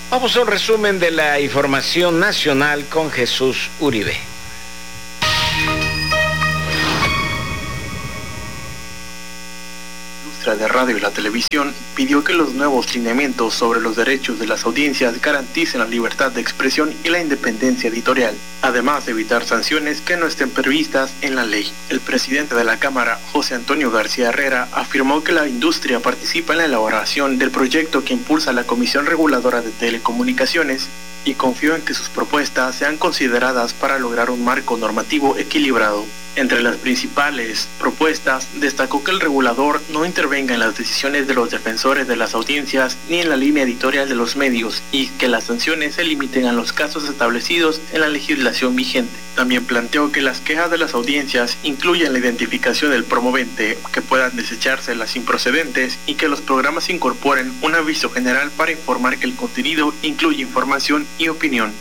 Vamos a un resumen de la información nacional con Jesús Uribe. De radio y la televisión pidió que los nuevos lineamientos sobre los derechos de las audiencias garanticen la libertad de expresión y la independencia editorial, además de evitar sanciones que no estén previstas en la ley. El presidente de la Cámara, José Antonio García Herrera, afirmó que la industria participa en la elaboración del proyecto que impulsa la Comisión Reguladora de Telecomunicaciones y confió en que sus propuestas sean consideradas para lograr un marco normativo equilibrado. Entre las principales propuestas, destacó que el regulador no intervenga en las decisiones de los defensores de las audiencias ni en la línea editorial de los medios y que las sanciones se limiten a los casos establecidos en la legislación vigente. También planteó que las quejas de las audiencias incluyan la identificación del promovente, que puedan desecharse las improcedentes y que los programas incorporen un aviso general para informar que el contenido incluye información y opinión.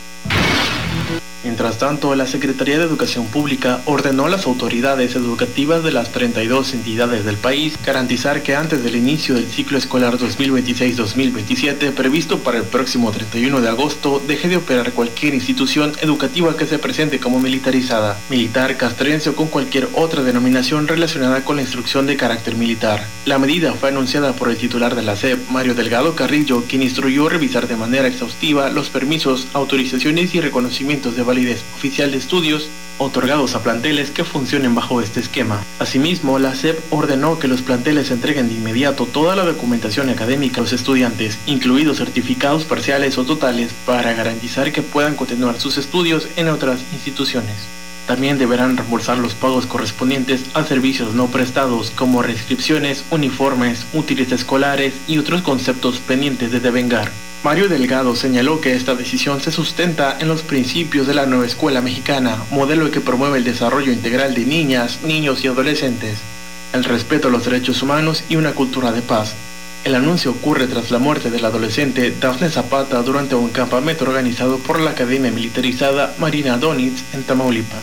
Mientras tanto, la Secretaría de Educación Pública ordenó a las autoridades educativas de las 32 entidades del país garantizar que antes del inicio del ciclo escolar 2026-2027, previsto para el próximo 31 de agosto, deje de operar cualquier institución educativa que se presente como militarizada, militar, castrense o con cualquier otra denominación relacionada con la instrucción de carácter militar. La medida fue anunciada por el titular de la SEP, Mario Delgado Carrillo, quien instruyó revisar de manera exhaustiva los permisos, autorizaciones y reconocimientos de validez oficial de estudios otorgados a planteles que funcionen bajo este esquema. Asimismo, la SEP ordenó que los planteles entreguen de inmediato toda la documentación académica a los estudiantes, incluidos certificados parciales o totales, para garantizar que puedan continuar sus estudios en otras instituciones. También deberán reembolsar los pagos correspondientes a servicios no prestados, como reinscripciones, uniformes, útiles escolares y otros conceptos pendientes de devengar. Mario Delgado señaló que esta decisión se sustenta en los principios de la nueva escuela mexicana, modelo que promueve el desarrollo integral de niñas, niños y adolescentes, el respeto a los derechos humanos y una cultura de paz. El anuncio ocurre tras la muerte del adolescente Dafne Zapata durante un campamento organizado por la Academia Militarizada Marina Donitz en Tamaulipas.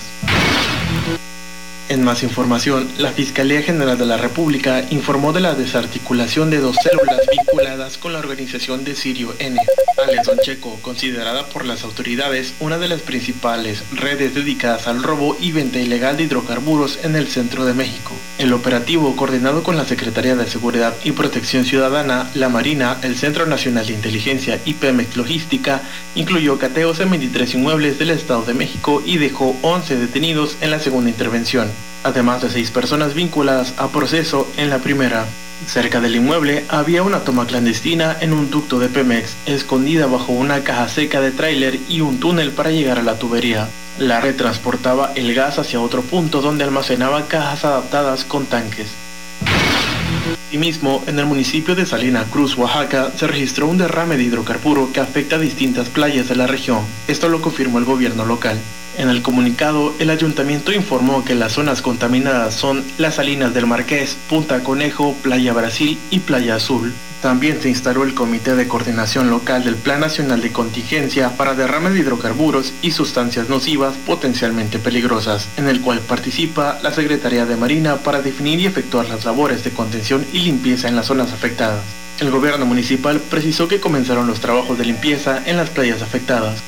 En más información, la Fiscalía General de la República informó de la desarticulación de 2 células vinculadas con la organización de Sirio N. Alias Don Checo, considerada por las autoridades una de las principales redes dedicadas al robo y venta ilegal de hidrocarburos en el centro de México. El operativo, coordinado con la Secretaría de Seguridad y Protección Ciudadana, la Marina, el Centro Nacional de Inteligencia y Pemex Logística, incluyó cateos en 23 inmuebles del Estado de México y dejó 11 detenidos en la segunda intervención, además de 6 personas vinculadas a proceso en la primera. Cerca del inmueble había una toma clandestina en un ducto de Pemex, escondida bajo una caja seca de tráiler y un túnel para llegar a la tubería. La red transportaba el gas hacia otro punto donde almacenaba cajas adaptadas con tanques. Asimismo, en el municipio de Salina Cruz, Oaxaca, se registró un derrame de hidrocarburo que afecta a distintas playas de la región. Esto lo confirmó el gobierno local. En el comunicado, el ayuntamiento informó que las zonas contaminadas son las Salinas del Marqués, Punta Conejo, Playa Brasil y Playa Azul. También se instaló el Comité de Coordinación Local del Plan Nacional de Contingencia para derrames de hidrocarburos y sustancias nocivas potencialmente peligrosas, en el cual participa la Secretaría de Marina para definir y efectuar las labores de contención y limpieza en las zonas afectadas. El gobierno municipal precisó que comenzaron los trabajos de limpieza en las playas afectadas.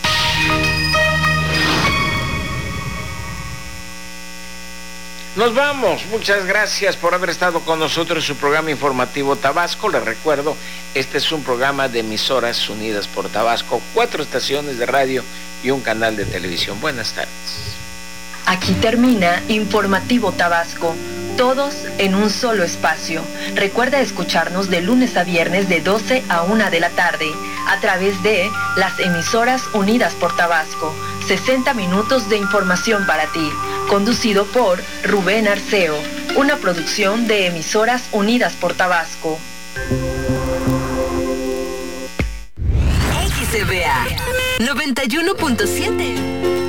Nos vamos. Muchas gracias por haber estado con nosotros en su programa informativo Tabasco. Les recuerdo, este es un programa de Emisoras Unidas por Tabasco, 4 estaciones de radio y un canal de televisión. Buenas tardes. Aquí termina Informativo Tabasco, todos en un solo espacio. Recuerda escucharnos de lunes a viernes de 12 a 1 de la tarde a través de las Emisoras Unidas por Tabasco. 60 minutos de información para ti, conducido por Rubén Arceo, una producción de Emisoras Unidas por Tabasco. XBA 91.7